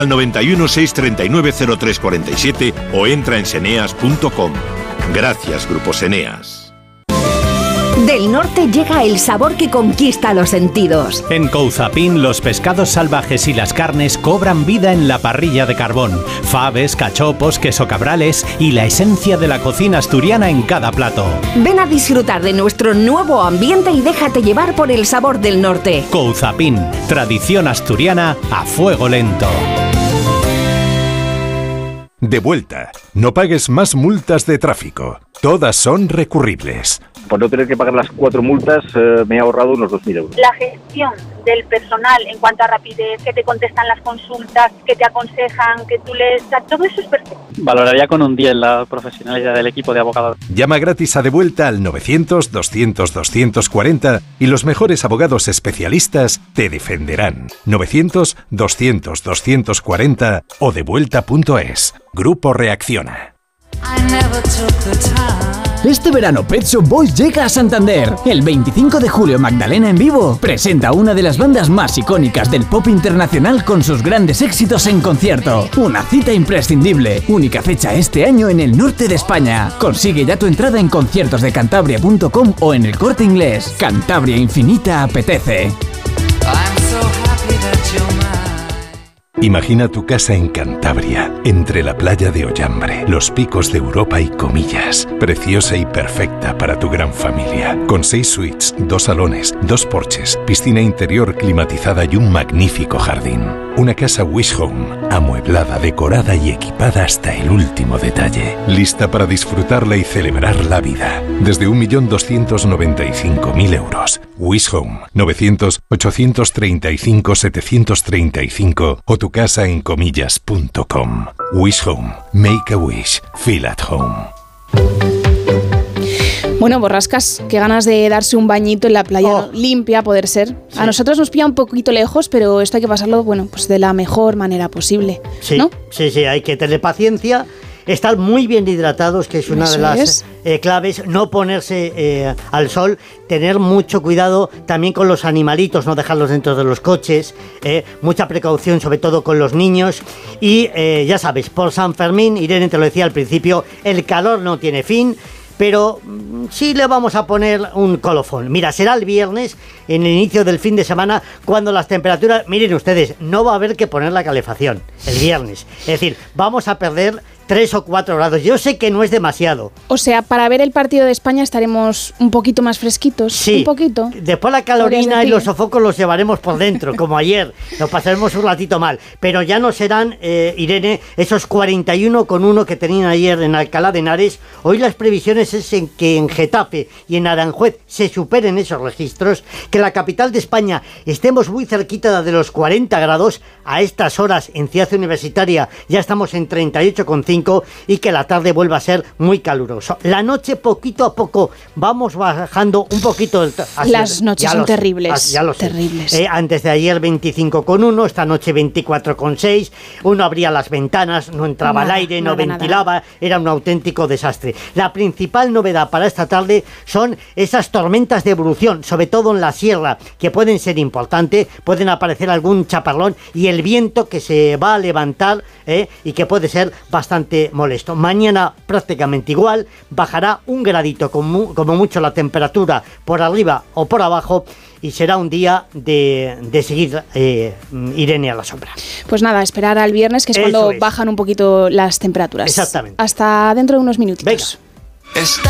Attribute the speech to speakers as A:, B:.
A: Al 91 639 0347 o entra en seneas.com. Gracias, Grupo Seneas.
B: Del norte llega el sabor que conquista los sentidos.
C: En Couzapin, los pescados salvajes y las carnes cobran vida en la parrilla de carbón. Faves, cachopos, queso cabrales y la esencia de la cocina asturiana en cada plato.
B: Ven a disfrutar de nuestro nuevo ambiente y déjate llevar por el sabor del norte.
C: Couzapin, tradición asturiana a fuego lento.
D: De vuelta. No pagues más multas de tráfico. Todas son recurribles.
E: Por no tener que pagar las 4 multas, me he ahorrado unos 2.000 euros.
F: La gestión del personal en cuanto a rapidez, que te contestan las consultas, que te aconsejan, que tú lees, todo eso es perfecto.
G: Valoraría con un 10 la profesionalidad del equipo de abogados.
D: Llama gratis a De Vuelta al 900-200-240 y los mejores abogados especialistas te defenderán. 900-200-240 o devuelta.es. Grupo Reacciona.
H: Este verano Pet Shop Boys llega a Santander. El 25 de julio Magdalena en vivo presenta una de las bandas más icónicas del pop internacional con sus grandes éxitos en concierto. Una cita imprescindible. Única fecha este año en el norte de España. Consigue ya tu entrada en conciertosdecantabria.com o en El Corte Inglés. Cantabria Infinita apetece.
D: Imagina tu casa en Cantabria, entre la playa de Ollambre, los picos de Europa y Comillas. Preciosa y perfecta para tu gran familia. Con 6 suites, 2 salones, 2 porches, piscina interior climatizada y un magnífico jardín. Una casa Wish Home, amueblada, decorada y equipada hasta el último detalle. Lista para disfrutarla y celebrar la vida. Desde 1.295.000 euros. Wish Home, 900-835-735 o tu casa en comillas.com. Wish Home. Make a wish. Feel at home.
I: Bueno, Borrascas, qué ganas de darse un bañito en la playa limpia, a poder ser. Sí. A nosotros nos pilla un poquito lejos, pero esto hay que pasarlo, bueno, pues de la mejor manera posible,
J: sí,
I: ¿no?
J: Sí, hay que tener paciencia, estar muy bien hidratados, que es una de las claves, no ponerse al sol, tener mucho cuidado también con los animalitos, no dejarlos dentro de los coches, mucha precaución sobre todo con los niños y ya sabes, por San Fermín, Irene te lo decía al principio, el calor no tiene fin, pero sí le vamos a poner un colofón. Mira, será el viernes, en el inicio del fin de semana, cuando las temperaturas... Miren ustedes, no va a haber que poner la calefacción el viernes. Es decir, vamos a perder 3 o 4 grados. Yo sé que no es demasiado.
I: O sea, para ver el partido de España estaremos un poquito más fresquitos.
J: Sí.
I: Un poquito.
J: Después la calorina y los sofocos los llevaremos por dentro, como ayer. Nos pasaremos un ratito mal. Pero ya no serán, Irene, esos 41,1 que tenían ayer en Alcalá de Henares. Hoy las previsiones es en que en Getafe y en Aranjuez se superen esos registros. Que la capital de España estemos muy cerquita de los 40 grados. A estas horas en Ciudad Universitaria ya estamos en 38,5. Y que la tarde vuelva a ser muy caluroso. La noche poquito a poco vamos bajando un poquito.
I: Las noches son terribles.
J: Ya lo sé.
I: Terribles.
J: Antes de ayer 25,1, esta noche 24,6. Uno abría las ventanas, no entraba el aire, no ventilaba, era un auténtico desastre. La principal novedad para esta tarde son esas tormentas de evolución, sobre todo en la sierra, que pueden ser importantes, pueden aparecer algún chaparrón y el viento que se va a levantar y que puede ser bastante molesto. Mañana prácticamente igual, bajará un gradito como mucho la temperatura por arriba o por abajo y será un día de seguir Irene a la sombra.
I: Pues nada, esperar al viernes, que es cuando bajan un poquito las temperaturas.
J: Exactamente.
I: Hasta dentro de unos minutitos.
J: Venga.